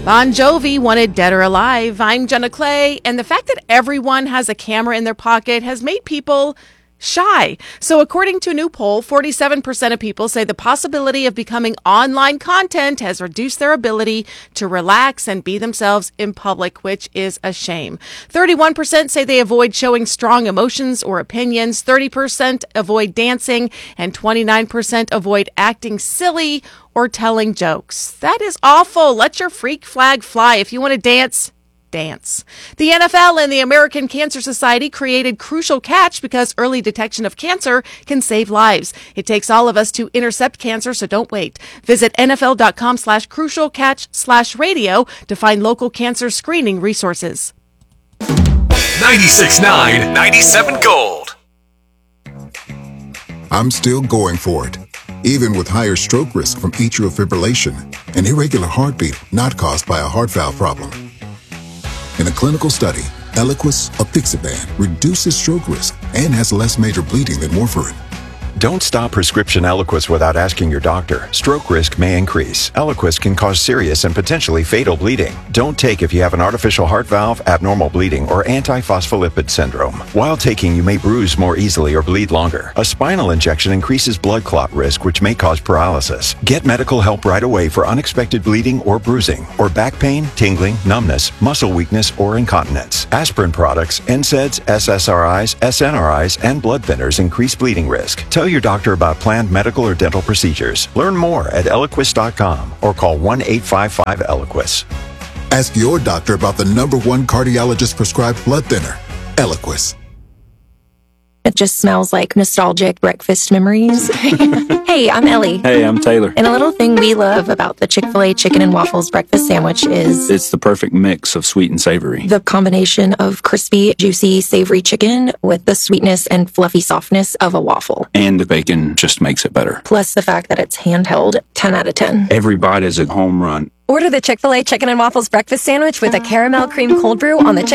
Bon Jovi wanted Dead or Alive. I'm Jenna Clay, and the fact that everyone has a camera in their pocket has made people shy. So according to a new poll, 47% of people say the possibility of becoming online content has reduced their ability to relax and be themselves in public, which is a shame. 31% say they avoid showing strong emotions or opinions. 30% avoid dancing, and 29% avoid acting silly or telling jokes. That is awful. Let your freak flag fly. If you want to dance, dance. The NFL and the American Cancer Society created Crucial Catch because early detection of cancer can save lives. It takes all of us to intercept cancer, so don't wait. Visit NFL.com/crucialcatch/radio to find local cancer screening resources. 96.9, 97 Gold. I'm still going for it, even with higher stroke risk from atrial fibrillation, an irregular heartbeat not caused by a heart valve problem. In a clinical study, Eliquis, apixaban, reduces stroke risk and has less major bleeding than warfarin. Don't stop prescription Eliquis without asking your doctor. Stroke risk may increase. Eliquis can cause serious and potentially fatal bleeding. Don't take if you have an artificial heart valve, abnormal bleeding, or antiphospholipid syndrome. While taking, you may bruise more easily or bleed longer. A spinal injection increases blood clot risk, which may cause paralysis. Get medical help right away for unexpected bleeding or bruising, or back pain, tingling, numbness, muscle weakness, or incontinence. Aspirin products, NSAIDs, SSRIs, SNRIs, and blood thinners increase bleeding risk. Tell your doctor about planned medical or dental procedures. Learn more at Eliquis.com or call 1-855-ELIQUIS. Ask your doctor about the #1 cardiologist prescribed blood thinner, Eliquis. It just smells like nostalgic breakfast memories. Hey, I'm Ellie. Hey, I'm Taylor. And a little thing we love about the Chick-fil-A chicken and waffles breakfast sandwich is It's the perfect mix of sweet and savory. the combination of crispy, juicy, savory chicken with the sweetness and fluffy softness of a waffle. And the bacon just makes it better. Plus the fact that it's handheld, 10 out of 10. Every bite is a home run. Order the Chick-fil-A Chicken and Waffles breakfast sandwich with a caramel cream cold brew on the